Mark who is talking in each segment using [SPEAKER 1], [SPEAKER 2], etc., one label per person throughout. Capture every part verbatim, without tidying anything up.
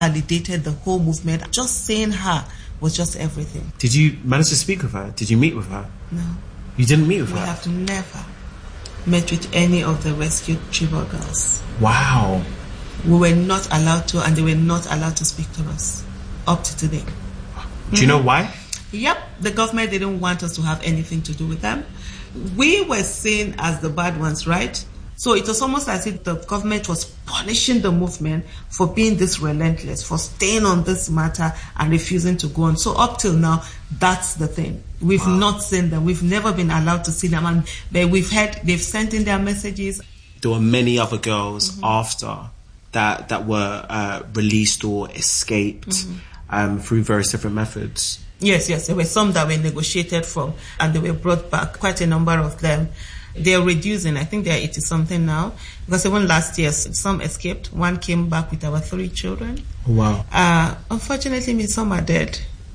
[SPEAKER 1] validated the whole movement. Just saying her was just everything.
[SPEAKER 2] Did you manage to speak with her? Did you meet with her?
[SPEAKER 1] No.
[SPEAKER 2] You didn't meet with
[SPEAKER 1] we
[SPEAKER 2] her?
[SPEAKER 1] We have never met with any of the rescued Chibok girls.
[SPEAKER 2] Wow.
[SPEAKER 1] We were not allowed to, and they were not allowed to speak to us up to today.
[SPEAKER 2] Do you know why?
[SPEAKER 1] Yep, the government didn't want us to have anything to do with them. We were seen as the bad ones, right? So it was almost as if the government was punishing the movement for being this relentless, for staying on this matter and refusing to go on. So up till now, that's the thing. We've wow. not seen them. We've never been allowed to see them. And but we've heard they've sent in their messages.
[SPEAKER 2] There were many other girls mm-hmm. after that that were uh, released or escaped mm-hmm. um, through various different methods.
[SPEAKER 1] Yes, yes. There were some that were negotiated from and they were brought back, quite a number of them. They're reducing. I think they're eighty-something now. Because even last year, some escaped. One came back with our three children.
[SPEAKER 2] Wow.
[SPEAKER 1] Uh, unfortunately, some are dead.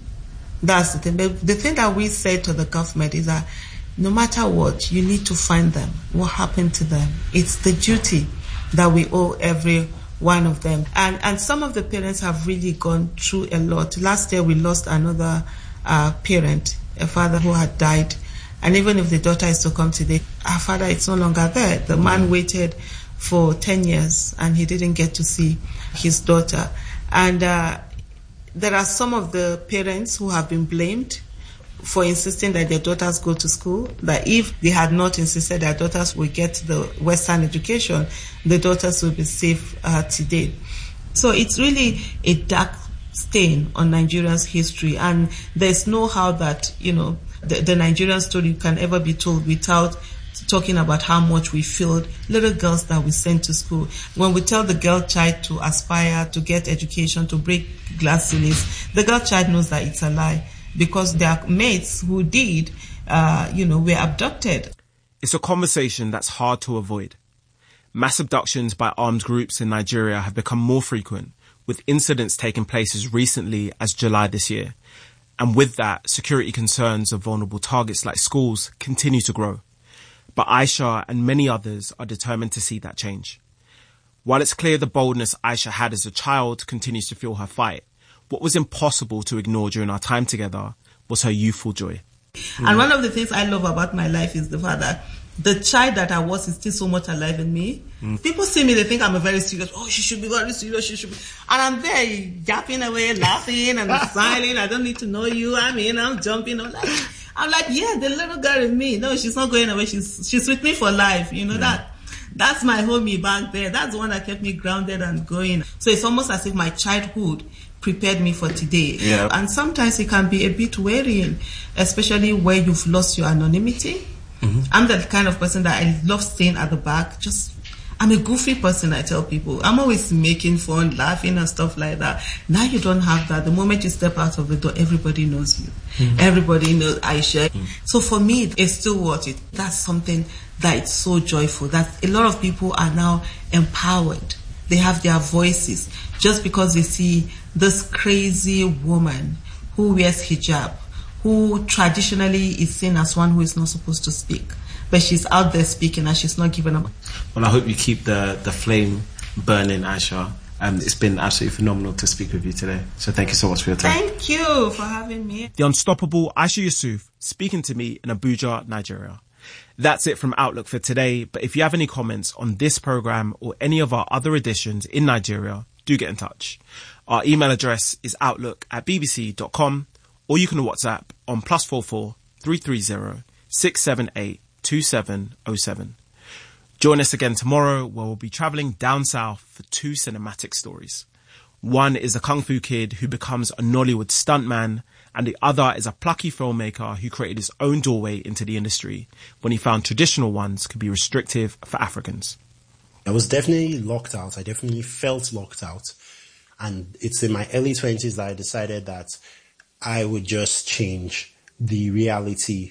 [SPEAKER 1] That's the thing. But the thing that we say to the government is that no matter what, you need to find them. What happened to them? It's the duty that we owe every one of them. And and some of the parents have really gone through a lot. Last year, we lost another uh, parent, a father who had died. And even if the daughter is to come today, her father is no longer there. The man waited for ten years and he didn't get to see his daughter. And uh, there are some of the parents who have been blamed for insisting that their daughters go to school, that if they had not insisted their daughters would get the Western education, the daughters would be safe uh, today. So it's really a dark stain on Nigeria's history. And there's no how that, you know, The, the Nigerian story can ever be told without talking about how much we failed little girls that we sent to school. When we tell the girl child to aspire, to get education, to break glass ceilings, the girl child knows that it's a lie because their mates who did, uh, you know, were abducted.
[SPEAKER 3] It's a conversation that's hard to avoid. Mass abductions by armed groups in Nigeria have become more frequent, with incidents taking place as recently as July this year. And with that, security concerns of vulnerable targets like schools continue to grow. But Aisha and many others are determined to see that change. While it's clear the boldness Aisha had as a child continues to fuel her fight, what was impossible to ignore during our time together was her youthful joy.
[SPEAKER 1] Mm. And one of the things I love about my life is the fact that the child that I was is still so much alive in me. Mm. People see me, they think I'm a very serious, oh, she should be very serious, she should be. And I'm there yapping away, laughing and smiling. I don't need to know you. I mean, I'm jumping. I'm like, I'm like, yeah, the little girl in me. No, she's not going away. She's she's with me for life. You know, yeah. that that's my homie back there. That's the one that kept me grounded and going. So it's almost as if my childhood prepared me for today.
[SPEAKER 2] Yeah.
[SPEAKER 1] And sometimes it can be a bit wearying, especially where you've lost your anonymity. Mm-hmm. I'm the kind of person that I love staying at the back. Just, I'm a goofy person, I tell people. I'm always making fun, laughing and stuff like that. Now you don't have that. The moment you step out of the door, everybody knows you. Mm-hmm. Everybody knows Aisha. Mm-hmm. So for me, it's still worth it. That's something that is so joyful. That a lot of people are now empowered. They have their voices just because they see this crazy woman who wears hijab, who traditionally is seen as one who is not supposed to speak. But she's out there speaking and she's not giving up.
[SPEAKER 2] Well, I hope you keep the, the flame burning, Aisha. Um, it's been absolutely phenomenal to speak with you today. So thank you so much for your time.
[SPEAKER 1] Thank you for having me.
[SPEAKER 3] The unstoppable Aisha Yusuf speaking to me in Abuja, Nigeria. That's it from Outlook for today. But if you have any comments on this program or any of our other editions in Nigeria, do get in touch. Our email address is outlook at b b c dot com. Or you can WhatsApp on plus four four three three zero six seven eight two seven zero seven. Join us again tomorrow where we'll be travelling down south for two cinematic stories. One is a kung fu kid who becomes a Nollywood stuntman, and the other is a plucky filmmaker who created his own doorway into the industry when he found traditional ones could be restrictive for Africans.
[SPEAKER 4] I was definitely locked out. I definitely felt locked out. And it's in my early twenties that I decided that I would just change the reality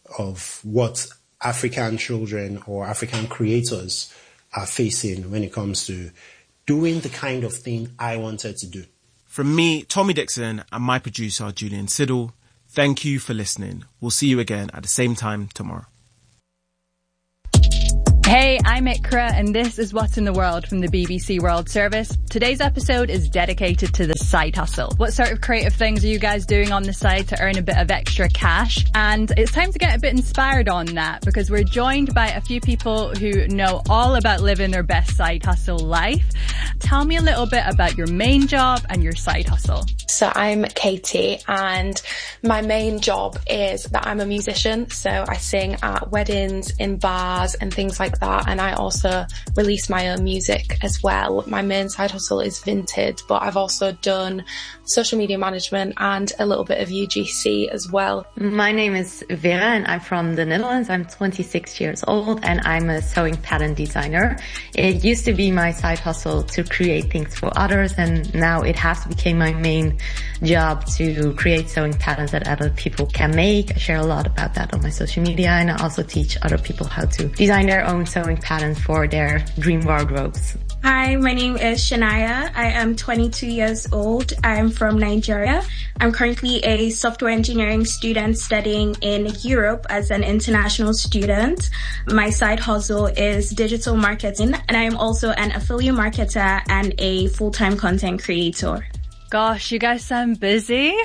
[SPEAKER 4] of what African children or African creators are facing when it comes to doing the kind of thing I wanted to do.
[SPEAKER 3] From me, Tommy Dixon, and my producer, Julian Siddle, thank you for listening. We'll see you again at the same time tomorrow.
[SPEAKER 5] Hey, I'm Ikra, and this is What's in the World from the B B C World Service. Today's episode is dedicated to the side hustle. What sort of creative things are you guys doing on the side to earn a bit of extra cash? And it's time to get a bit inspired on that, because we're joined by a few people who know all about living their best side hustle life. Tell me a little bit about your main job and your side hustle.
[SPEAKER 6] So I'm Katie, and my main job is that I'm a musician. So I sing at weddings, in bars and things like that. And I also release my own music as well. My main side hustle is Vinted, but I've also done social media management and a little bit of U G C as well.
[SPEAKER 7] My name is Vera and I'm from the Netherlands. I'm twenty-six years old and I'm a sewing pattern designer. It used to be my side hustle to create things for others, and now it has become my main job to create sewing patterns that other people can make. I share a lot about that on my social media, and I also teach other people how to design their own sewing patterns for their dream wardrobes.
[SPEAKER 8] Hi, my name is Shania. I am twenty-two years old. I am from Nigeria. I'm currently a software engineering student studying in Europe as an international student. My side hustle is digital marketing, and I am also an affiliate marketer and a full-time content creator.
[SPEAKER 5] Gosh, you guys sound busy.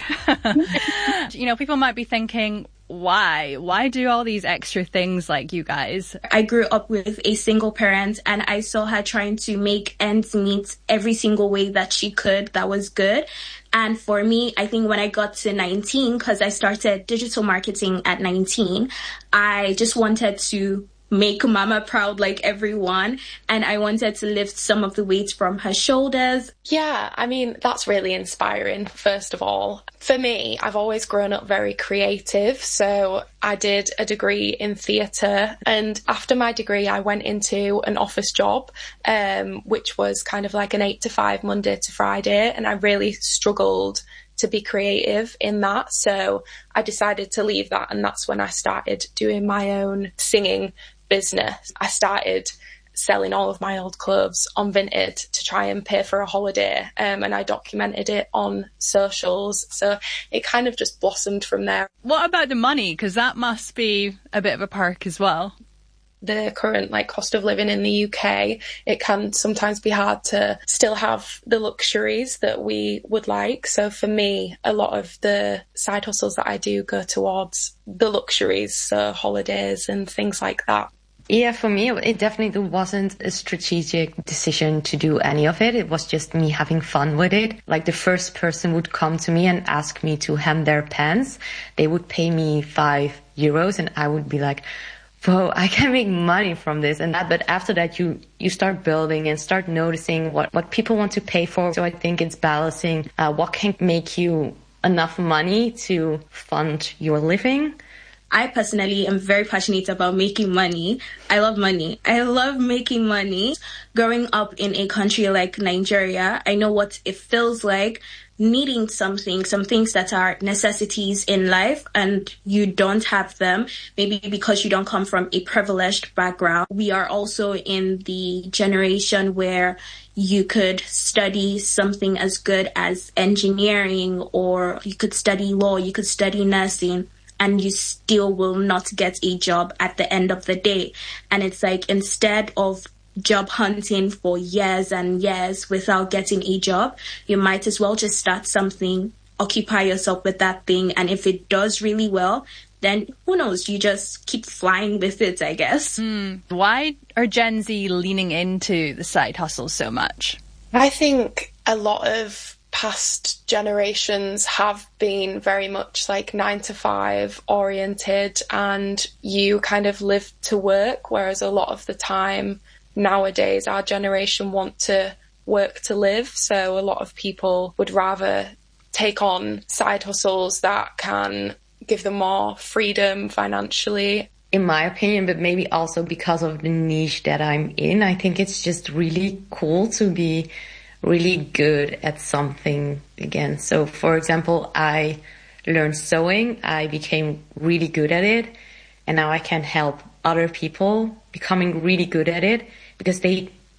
[SPEAKER 5] You know, people might be thinking, why? Why do all these extra things like you guys?
[SPEAKER 8] I grew up with a single parent, and I saw her trying to make ends meet every single way that she could that was good. And for me, I think when I got to nineteen, because I started digital marketing at nineteen, I just wanted to make mama proud like everyone, and I wanted to lift some of the weight from her shoulders.
[SPEAKER 6] Yeah, I mean, that's really inspiring, first of all. For me, I've always grown up very creative, so I did a degree in theatre, and after my degree I went into an office job, um, which was kind of like an eight to five Monday to Friday, and I really struggled to be creative in that, so I decided to leave that, and that's when I started doing my own singing business. I started selling all of my old clothes on Vinted to try and pay for a holiday, um, and I documented it on socials, so it kind of just blossomed from there.
[SPEAKER 5] What about the money? Because that must be a bit of a perk as well.
[SPEAKER 6] The current like cost of living in the U K, it can sometimes be hard to still have the luxuries that we would like. So for me, a lot of the side hustles that I do go towards the luxuries, so holidays and things like that.
[SPEAKER 7] Yeah, for me, it definitely wasn't a strategic decision to do any of it. It was just me having fun with it. Like the first person would come to me and ask me to hem their pants. They would pay me five euros and I would be like, whoa, I can make money from this and that. But after that, you, you start building and start noticing what, what people want to pay for. So I think it's balancing uh, what can make you enough money to fund your living.
[SPEAKER 8] I personally am very passionate about making money. I love money. I love making money. Growing up in a country like Nigeria, I know what it feels like needing something, some things that are necessities in life, and you don't have them, maybe because you don't come from a privileged background. We are also in the generation where you could study something as good as engineering, or you could study law, you could study nursing, and you still will not get a job at the end of the day. And it's like, instead of job hunting for years and years without getting a job, you might as well just start something, occupy yourself with that thing, and if it does really well, then who knows, you just keep flying with it, I guess.
[SPEAKER 5] Mm. Why are Gen Z leaning into the side hustle so much?
[SPEAKER 6] I think a lot of past generations have been very much like nine to five oriented, and you kind of live to work, whereas a lot of the time nowadays our generation want to work to live. So a lot of people would rather take on side hustles that can give them more freedom financially.
[SPEAKER 7] In my opinion, but maybe also because of the niche that I'm in, I think it's just really cool to be really good at something again. So for example, I learned sewing, I became really good at it, and now I can help other people becoming really good at it because they they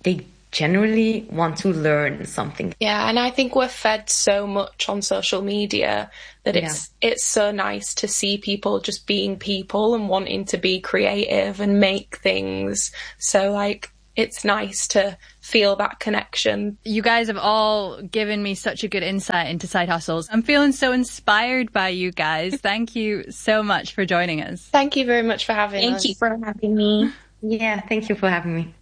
[SPEAKER 7] generally want to learn something.
[SPEAKER 6] Yeah, and I think we're fed so much on social media that it's yeah. it's so nice to see people just being people and wanting to be creative and make things. So, like, it's nice to feel that connection.
[SPEAKER 5] You guys have all given me such a good insight into side hustles. I'm feeling so inspired by you guys. Thank you so much for joining us.
[SPEAKER 6] Thank you very much for having
[SPEAKER 8] Thank
[SPEAKER 6] us.
[SPEAKER 8] Thank you for having me.
[SPEAKER 7] Yeah, thank you for having me.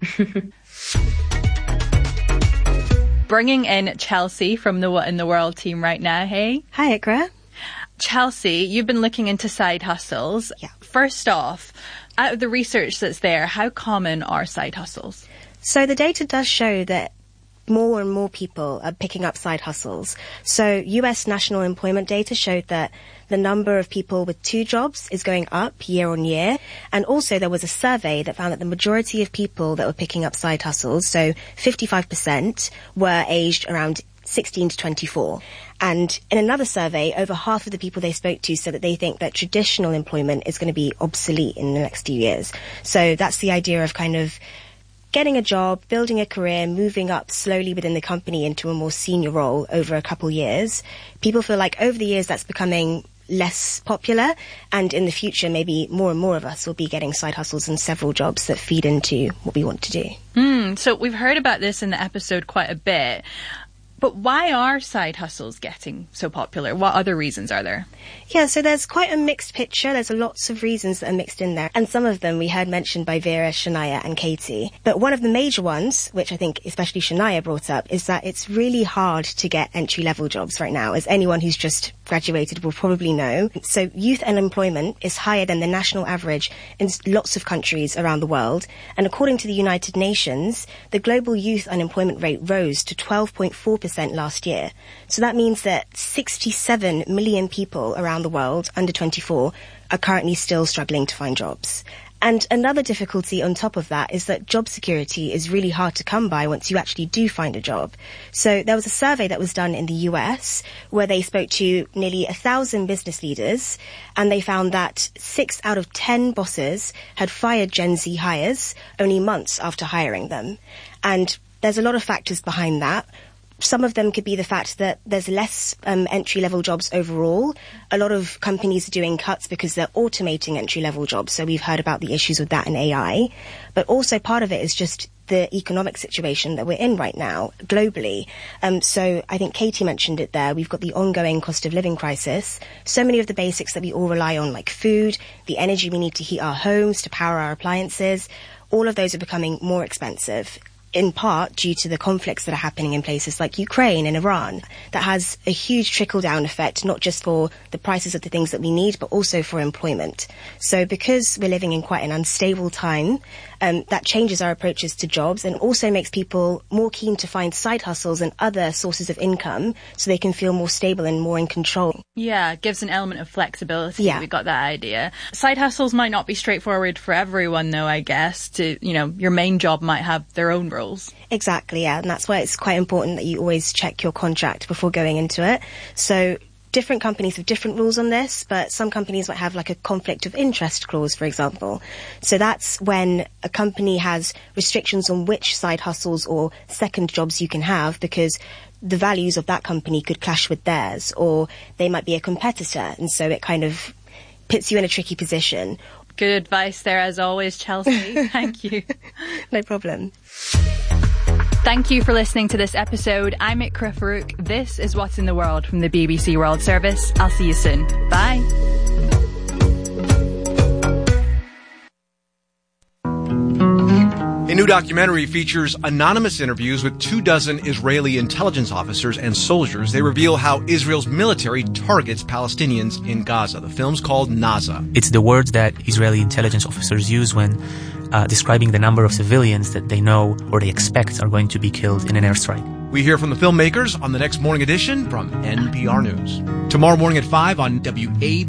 [SPEAKER 5] Bringing in Chelsea from the What in the World team right now. Hey.
[SPEAKER 9] Hi, Ikra.
[SPEAKER 5] Chelsea, you've been looking into side hustles.
[SPEAKER 9] Yeah.
[SPEAKER 5] First off, out of the research that's there, how common are side hustles?
[SPEAKER 9] So the data does show that more and more people are picking up side hustles. So U S national employment data showed that the number of people with two jobs is going up year on year. And also there was a survey that found that the majority of people that were picking up side hustles, so fifty-five percent, were aged around sixteen to twenty-four. And in another survey, over half of the people they spoke to said that they think that traditional employment is going to be obsolete in the next few years. So that's the idea of kind of getting a job, building a career, moving up slowly within the company into a more senior role over a couple years. People feel like over the years that's becoming less popular, and in the future maybe more and more of us will be getting side hustles and several jobs that feed into what we want to do.
[SPEAKER 5] Mm, so we've heard about this in the episode quite a bit. But why are side hustles getting so popular? What other reasons are there?
[SPEAKER 9] Yeah, so there's quite a mixed picture. There's lots of reasons that are mixed in there. And some of them we heard mentioned by Vera, Shania and Katie. But one of the major ones, which I think especially Shania brought up, is that it's really hard to get entry-level jobs right now, as anyone who's just graduated will probably know. So youth unemployment is higher than the national average in lots of countries around the world. And according to the United Nations, the global youth unemployment rate rose to twelve point four percent last year. So that means that sixty-seven million people around the world under twenty-four are currently still struggling to find jobs. And another difficulty on top of that is that job security is really hard to come by once you actually do find a job. So there was a survey that was done in the U S where they spoke to nearly a thousand business leaders, and they found that six out of ten bosses had fired Gen Z hires only months after hiring them. And there's a lot of factors behind that. Some of them could be the fact that there's less um, entry-level jobs overall. A lot of companies are doing cuts because they're automating entry-level jobs. So we've heard about the issues with that in A I. But also part of it is just the economic situation that we're in right now globally. Um, so I think Katie mentioned it there. We've got the ongoing cost of living crisis. So many of the basics that we all rely on, like food, the energy we need to heat our homes, to power our appliances, all of those are becoming more expensive, in part due to the conflicts that are happening in places like Ukraine and Iran. That has a huge trickle-down effect, not just for the prices of the things that we need, but also for employment. So because we're living in quite an unstable time, um, that changes our approaches to jobs and also makes people more keen to find side hustles and other sources of income so they can feel more stable and more in control.
[SPEAKER 5] Yeah, it gives an element of flexibility.
[SPEAKER 9] Yeah.
[SPEAKER 5] We got that idea. Side hustles might not be straightforward for everyone, though, I guess. To, you know, your main job might have their own rules.
[SPEAKER 9] Exactly, yeah. And that's why it's quite important that you always check your contract before going into it. So different companies have different rules on this, but some companies might have like a conflict of interest clause, for example. So that's when a company has restrictions on which side hustles or second jobs you can have, because the values of that company could clash with theirs, or they might be a competitor, and so it kind of puts you in a tricky position.
[SPEAKER 5] Good advice there, as always, Chelsea. Thank you.
[SPEAKER 9] No problem.
[SPEAKER 5] Thank you for listening to this episode. I'm Ikra Farouk. This is What's in the World from the B B C World Service. I'll see you soon. Bye.
[SPEAKER 10] A new documentary features anonymous interviews with two dozen Israeli intelligence officers and soldiers. They reveal how Israel's military targets Palestinians in Gaza. The film's called Naza.
[SPEAKER 11] It's the words that Israeli intelligence officers use when uh, describing the number of civilians that they know or they expect are going to be killed in an airstrike.
[SPEAKER 10] We hear from the filmmakers on the next morning edition from N P R News. Tomorrow morning at five on W A